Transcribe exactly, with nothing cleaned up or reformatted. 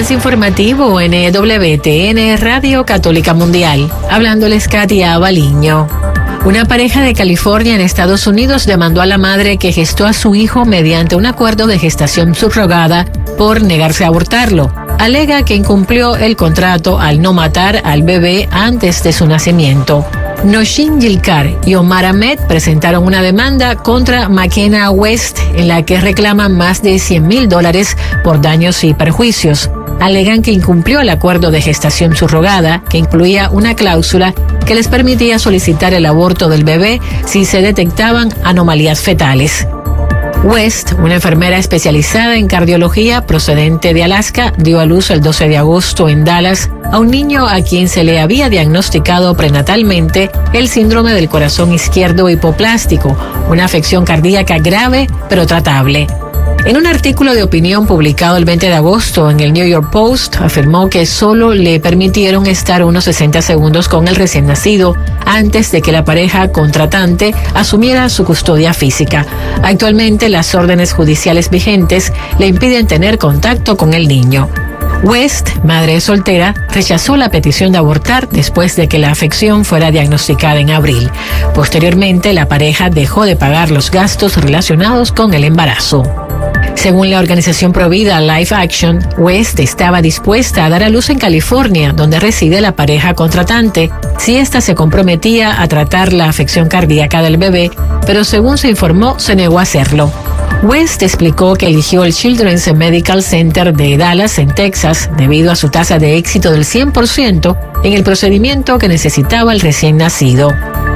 Boletín informativo en W T N Radio Católica Mundial. Hablándoles Katia Baliño. Una pareja de California en Estados Unidos demandó a la madre que gestó a su hijo mediante un acuerdo de gestación subrogada por negarse a abortarlo. Alega que incumplió el contrato al no matar al bebé antes de su nacimiento. Noshin Yilkar y Omar Ahmed presentaron una demanda contra McKenna West en la que reclaman más de cien mil dólares por daños y perjuicios. Alegan que incumplió el acuerdo de gestación subrogada, que incluía una cláusula que les permitía solicitar el aborto del bebé si se detectaban anomalías fetales. West, una enfermera especializada en cardiología procedente de Alaska, dio a luz el doce de agosto en Dallas a un niño a quien se le había diagnosticado prenatalmente el síndrome del corazón izquierdo hipoplástico, una afección cardíaca grave pero tratable. En un artículo de opinión publicado el veinte de agosto en el New York Post, afirmó que solo le permitieron estar unos sesenta segundos con el recién nacido antes de que la pareja contratante asumiera su custodia física. Actualmente, las órdenes judiciales vigentes le impiden tener contacto con el niño. West, madre soltera, rechazó la petición de abortar después de que la afección fuera diagnosticada en abril. Posteriormente, la pareja dejó de pagar los gastos relacionados con el embarazo. Según la organización provida Life Action, West estaba dispuesta a dar a luz en California, donde reside la pareja contratante, si ésta se comprometía a tratar la afección cardíaca del bebé, pero según se informó, se negó a hacerlo. West explicó que eligió el Children's Medical Center de Dallas, en Texas, debido a su tasa de éxito del cien por ciento en el procedimiento que necesitaba el recién nacido.